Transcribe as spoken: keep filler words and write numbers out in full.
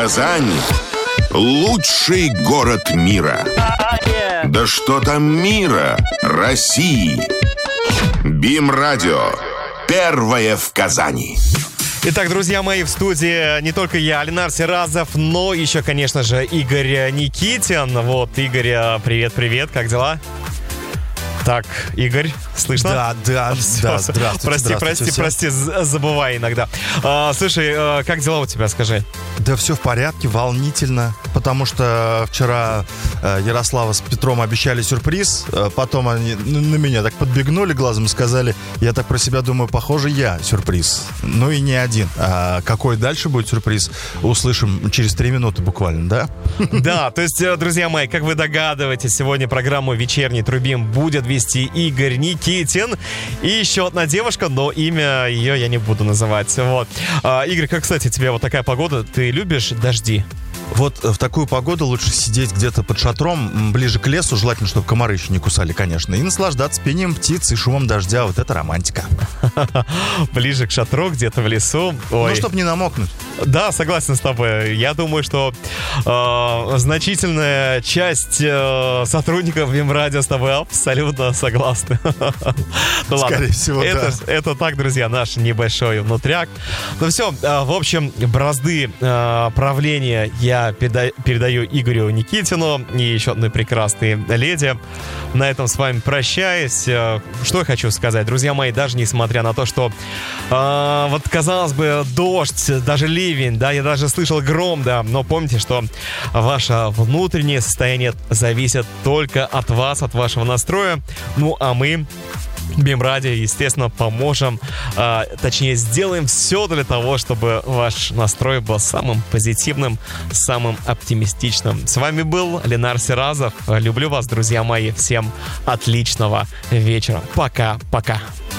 Казань — лучший город мира. Да что там мира, России. БИМ-радио. Первое в Казани. Итак, друзья мои, в студии не только я, Ленар Сиразов, но еще, конечно же, Игорь Никитин. Вот, Игорь, привет-привет, как дела? Так, Игорь, слышно? Да, да, Все, да, здравствуйте. Прости, здравствуйте прости, всем. прости, забывай иногда. А, слушай, а, как дела у тебя, скажи? Да все в порядке, волнительно, потому что вчера э, Ярослава с Петром обещали сюрприз, э, потом они на меня так подбегнули глазом и сказали, я так про себя думаю, похоже, я сюрприз. Ну и не один. А какой дальше будет сюрприз, услышим через три минуты буквально, да? Да, то есть, друзья мои, как вы догадываетесь, сегодня программу «Вечерний Трубим» будет вести Игорь Никитин и еще одна девушка, но имя ее я не буду называть. Вот. А, Игорь, как, кстати, тебе вот такая погода? Ты любишь дожди? Вот в такую погоду лучше сидеть где-то под шатром, ближе к лесу, желательно, чтобы комары еще не кусали, конечно, и наслаждаться пением птиц и шумом дождя. Вот это романтика. Ближе к шатру, где-то в лесу. Ой. Ну, чтобы не намокнуть. Да, согласен с тобой. Я думаю, что э, значительная часть э, сотрудников БИМ-радио с тобой абсолютно согласны. Ну ладно, Скорее всего, это, да. это так, друзья, наш небольшой внутряк. Ну все, в общем, бразды э, правления я переда- передаю Игорю Никитину и еще одной прекрасной леди. На этом с вами прощаюсь. Э, Что я хочу сказать, друзья мои, даже несмотря на то, что э, вот, казалось бы, дождь, даже ливень, да, я даже слышал гром, да, но помните, что ваше внутреннее состояние зависит только от вас, от вашего настроя. Ну, а мы, БИМ-радио, естественно, поможем, а, точнее, сделаем все для того, чтобы ваш настрой был самым позитивным, самым оптимистичным. С вами был Ленар Сиразов. Люблю вас, друзья мои. Всем отличного вечера. Пока-пока.